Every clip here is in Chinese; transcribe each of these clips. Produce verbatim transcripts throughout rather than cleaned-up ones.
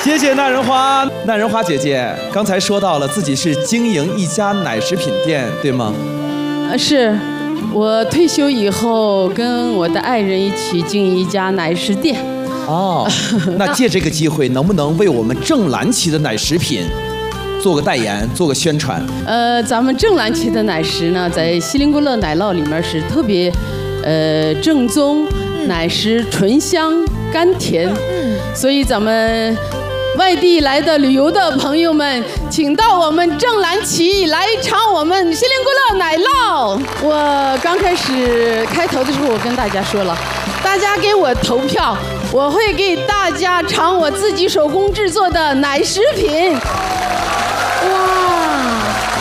谢谢那人花。那人花姐姐刚才说到了自己是经营一家奶食品店，对吗？ 呃，是。我退休以后跟我的爱人一起经营一家奶食店。 哦，那借这个机会，能不能为我们正蓝旗的奶食品做个代言，做个宣传？ 呃，咱们正蓝旗的奶食呢，在锡林郭勒奶酪里面是特别，呃，正宗奶食，醇香甘甜，所以咱们外地来的旅游的朋友们，请到我们正蓝旗来尝我们锡林郭勒奶酪。我刚开始开头的时候，我跟大家说了，大家给我投票，我会给大家尝我自己手工制作的奶食品。哇！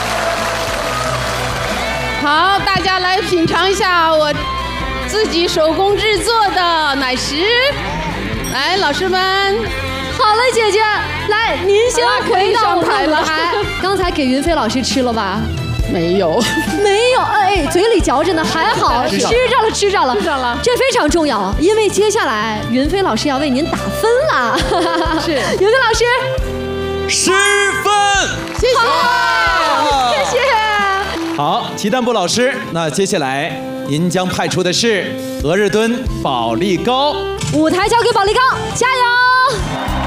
好，大家来品尝一下我自己手工制作的奶食。来，老师们。 好嘞，姐姐，来，您先回到我们了。 舞台。刚才给云飞老师吃了吧？ 没有， 没有，哎，嘴里嚼着呢，还好，吃着了，吃着了， 吃着了， 这非常重要，因为接下来云飞老师要为您打分了。 是， 云飞老师， 十分， 谢谢， 谢谢。 好，鸡蛋布老师，那接下来您将派出的是俄日敦保利高， 舞台交给保利高，加油！